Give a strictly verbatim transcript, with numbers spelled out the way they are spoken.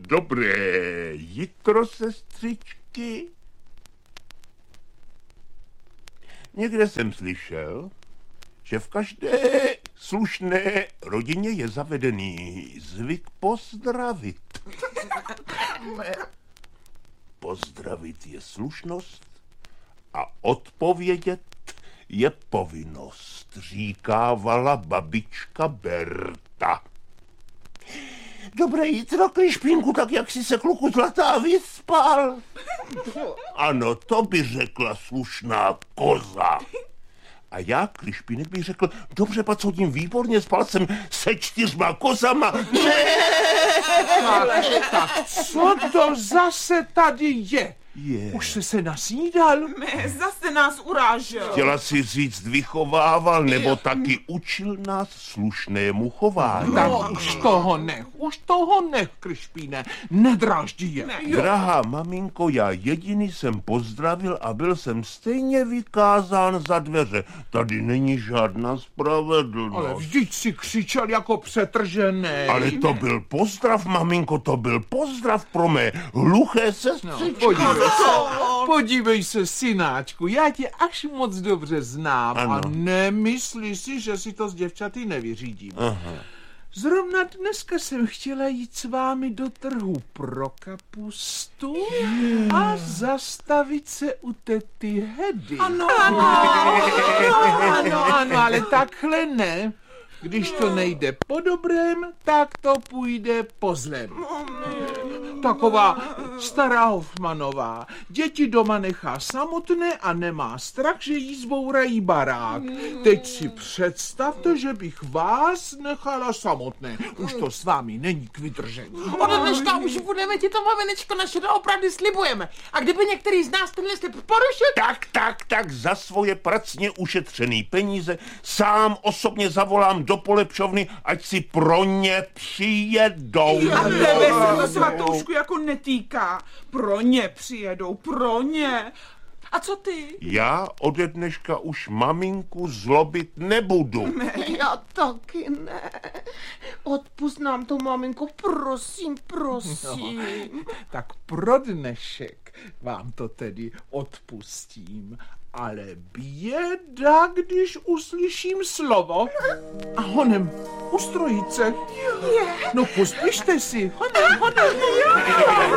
Dobré jitro, sestřičky. Někde jsem slyšel, že v každé slušné rodině je zavedený zvyk pozdravit. Pozdravit je slušnost a odpovědět je povinnost, říkávala babička Berta. Dobré jitro, Kryšpínku, tak jak jsi se, kluku zlatá, vyspal? Ano, to by řekla slušná koza. A já, Kryšpínek, bych řekl, dobře, pacodím, výborně, spal jsem se čtyřma kozama. Ne! Tak, tak, co to zase tady je? Je. Už jsi se nasnídal? Ne, zase nás urážel. Chtěla si říct vychovával, nebo taky učil nás slušnému chování. Tak už toho nech, už toho nech, Kryšpíne, nedráždí je. Ne. Drahá maminko, já jediný jsem pozdravil a byl jsem stejně vykázán za dveře. Tady není žádná spravedlnost. Ale vždyť si křičel jako přetržený. Ale to byl pozdrav, maminko, to byl pozdrav pro mé hluché sestřičky. No, podívej se, podívej se, synáčku, já tě až moc dobře znám. Ano. A nemyslí si, že si to s děvčaty nevyřídím. Aha. Zrovna dneska jsem chtěla jít s vámi do trhu pro kapustu a zastavit se u tety Hedy. Ano, ano, ano, ano, ale takhle ne. Když to nejde po dobrém, tak to půjde po zlém. Taková stará Hofmanová. Děti doma nechá samotné a nemá strach, že jí zbourají barák. Teď si představte, že bych vás nechala samotné. Už to s vámi není k vydržení. Od dneška už budeme ti to, maminečko, naše doopravdy slibujeme. A kdyby některý z nás tenhle slib porušil, Tak, tak, tak, za svoje pracně ušetřený peníze sám osobně zavolám do polepšovny, ať si pro ně přijedou. a tebe se to, Svatoušku, jako netýká. Pro ně přijedou, pro ně. A co ty? Já ode dneška už maminku zlobit nebudu. já taky ne. Odpust nám to, maminko, prosím, prosím. Tak pro dnešek vám to tedy odpustím. Ale běda, když uslyším slovo a honem u strojice. No pospíšte si, honem, honem.